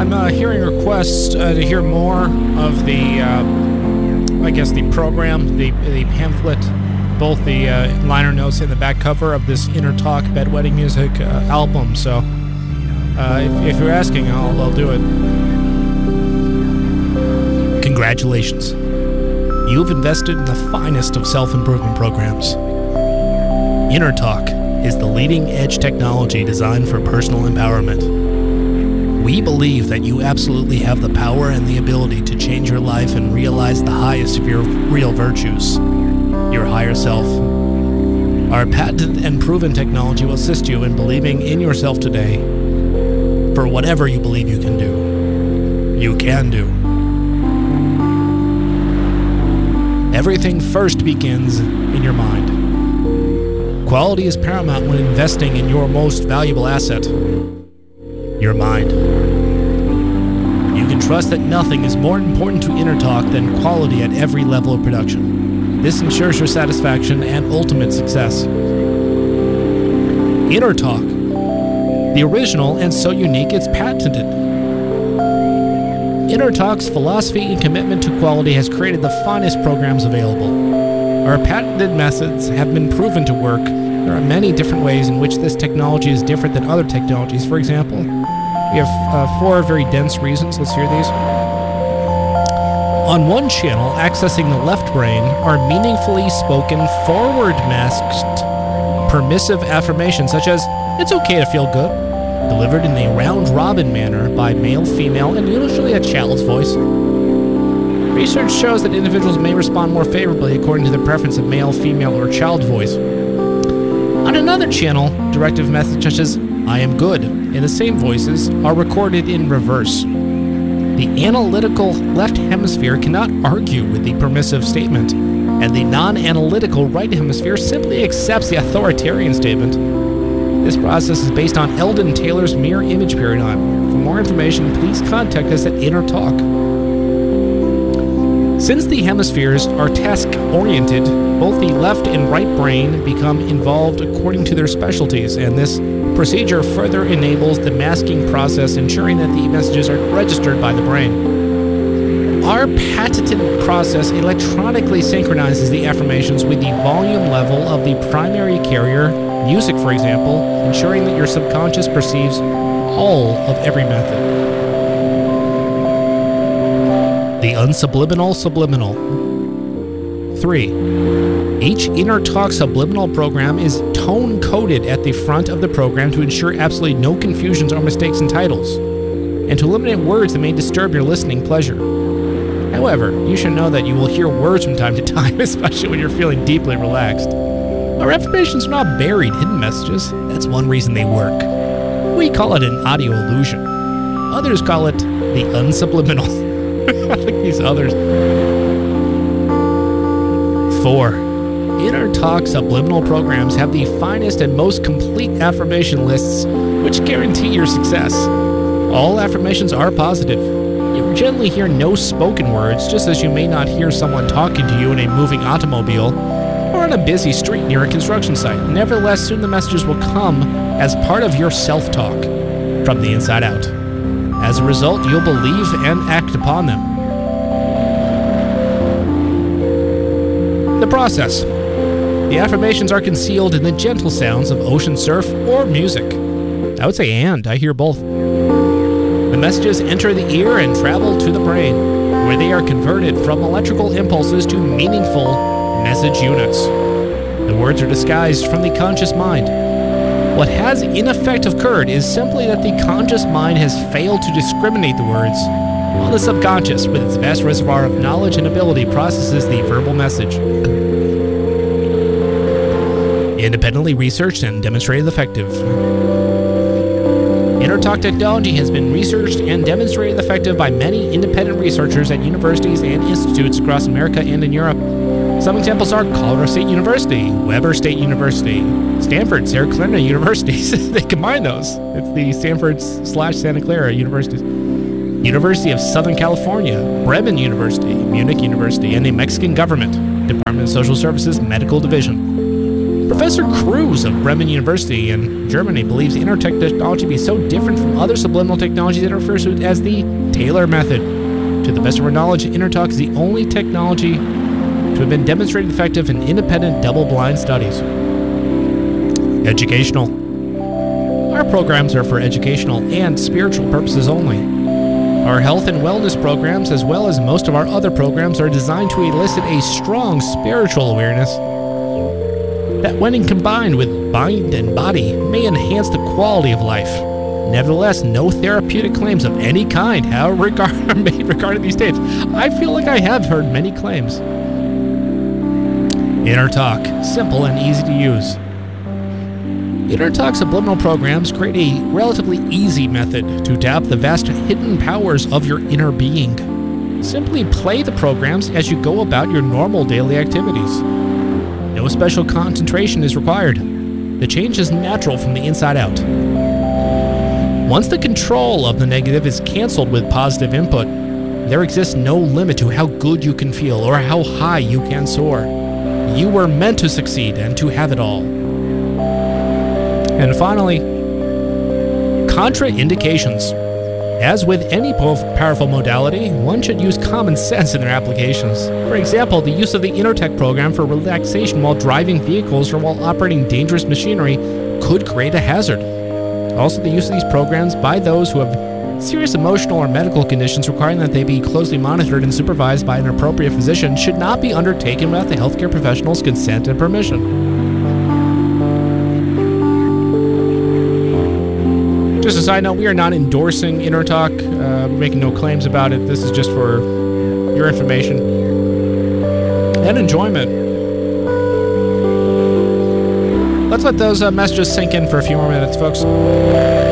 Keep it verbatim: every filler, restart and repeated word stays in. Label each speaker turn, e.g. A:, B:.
A: I'm uh, hearing requests uh, to hear more of the, uh, I guess, the program, the the pamphlet, both the uh, liner notes and the back cover of this Inner Talk Bedwetting Music uh, album. So, uh, if, if you're asking, I'll, I'll do it. Congratulations. You've invested in the finest of self-improvement programs. Inner Talk is the leading-edge technology designed for personal empowerment. We believe that you absolutely have the power and the ability to change your life and realize the highest of your real virtues, your higher self. Our patented and proven technology will assist you in believing in yourself today for whatever you believe you can do. You can do. Everything first begins in your mind. Quality is paramount when investing in your most valuable asset, your mind. You can trust that nothing is more important to Inner Talk than quality at every level of production. This ensures your satisfaction and ultimate success. Inner Talk, the original and so unique it's patented. Inner Talk's philosophy and commitment to quality has created the finest programs available. Our patented methods have been proven to work. There are many different ways in which this technology is different than other technologies. For example, we have uh, four very dense reasons. Let's hear these. On one channel, accessing the left brain, are meaningfully spoken, forward-masked, permissive affirmations such as, "It's okay to feel good," delivered in a round-robin manner by male, female, and usually a child's voice. Research shows that individuals may respond more favorably according to the preference of male, female, or child voice. On another channel, directive methods such as "I am good" in the same voices are recorded in reverse. The analytical left hemisphere cannot argue with the permissive statement, and the non-analytical right hemisphere simply accepts the authoritarian statement. This process is based on Eldon Taylor's mirror image paradigm. For more information, please contact us at Inner Talk. Since the hemispheres are task-oriented, both the left and right brain become involved according to their specialties, and this procedure further enables the masking process, ensuring that the messages are registered by the brain. Our patented process electronically synchronizes the affirmations with the volume level of the primary carrier, music for example, ensuring that your subconscious perceives all of every method. The unsubliminal subliminal. three. Each Inner Talk subliminal program is tone-coded at the front of the program to ensure absolutely no confusions or mistakes in titles, and to eliminate words that may disturb your listening pleasure. However, you should know that you will hear words from time to time, especially when you're feeling deeply relaxed. Our affirmations are not buried, hidden messages. That's one reason they work. We call it an audio illusion. Others call it the unsubliminal. Like these others. Four. Inner Talk subliminal programs have the finest and most complete affirmation lists, which guarantee your success. All affirmations are positive. You will generally hear no spoken words, just as you may not hear someone talking to you in a moving automobile or on a busy street near a construction site. Nevertheless, soon the messages will come as part of your self-talk from the inside out. As a result, you'll believe and act upon them. The process. The affirmations are concealed in the gentle sounds of ocean surf or music. I would say and. I hear both. The messages enter the ear and travel to the brain, where they are converted from electrical impulses to meaningful message units. The words are disguised from the conscious mind. What has in effect occurred is simply that the conscious mind has failed to discriminate the words, while the subconscious, with its vast reservoir of knowledge and ability, processes the verbal message. Independently researched and demonstrated effective. Inner Talk technology has been researched and demonstrated effective by many independent researchers at universities and institutes across America and in Europe. Some examples are Colorado State University, Weber State University, Stanford, Santa Clara universities. They combine those. It's the Stanford slash Santa Clara universities. University of Southern California, Bremen University, Munich University, and the Mexican government, Department of Social Services Medical Division. Professor Kruse of Bremen University in Germany believes InterTech technology to be so different from other subliminal technologies that it refers to it as the Taylor method. To the best of our knowledge, InterTalk is the only technology to have been demonstrated effective in independent double-blind studies. Educational. Our programs are for educational and spiritual purposes only. Our health and wellness programs, as well as most of our other programs, are designed to elicit a strong spiritual awareness that, when combined with mind and body, may enhance the quality of life. Nevertheless, no therapeutic claims of any kind have regard, are made regarding these tapes. I feel like I have heard many claims. InterTalk, simple and easy to use. InterTalk subliminal programs create a relatively easy method to tap the vast hidden powers of your inner being. Simply play the programs as you go about your normal daily activities. No special concentration is required. The change is natural from the inside out. Once the control of the negative is canceled with positive input, there exists no limit to how good you can feel or how high you can soar. You were meant to succeed and to have it all. And finally, contraindications. As with any powerful modality, one should use common sense in their applications. For example, the use of the InterTech program for relaxation while driving vehicles or while operating dangerous machinery could create a hazard. Also, the use of these programs by those who have serious emotional or medical conditions requiring that they be closely monitored and supervised by an appropriate physician should not be undertaken without the healthcare professional's consent and permission. Just a side note, we are not endorsing InterTalk. Uh, we're making no claims about it. This is just for your information and enjoyment. Let's let those uh, messages sink in for a few more minutes, folks.